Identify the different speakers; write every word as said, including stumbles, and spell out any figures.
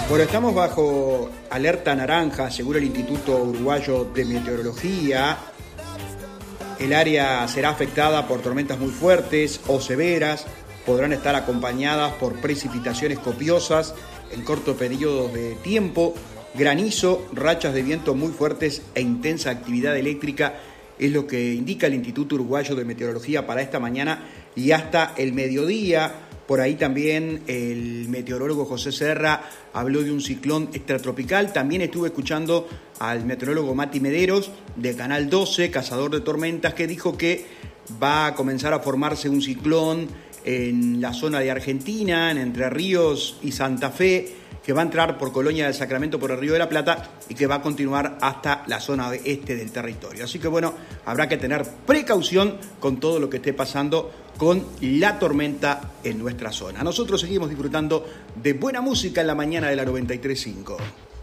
Speaker 1: Bueno, estamos bajo alerta naranja, según el Instituto Uruguayo de Meteorología. El área será afectada por tormentas muy fuertes o severas. Podrán estar acompañadas por precipitaciones copiosas en corto periodo de tiempo, granizo, rachas de viento muy fuertes e intensa actividad eléctrica. Es lo que indica el Instituto Uruguayo de Meteorología para esta mañana y hasta el mediodía. Por ahí también el meteorólogo José Serra habló de un ciclón extratropical. También estuve escuchando al meteorólogo Mati Mederos de Canal doce, Cazador de Tormentas, que dijo que va a comenzar a formarse un ciclón en la zona de Argentina, en Entre Ríos y Santa Fe, que va a entrar por Colonia del Sacramento por el Río de la Plata y que va a continuar hasta la zona este del territorio. Así que bueno, habrá que tener precaución con todo lo que esté pasando con la tormenta en nuestra zona. Nosotros seguimos disfrutando de buena música en la mañana de la noventa y tres punto cinco.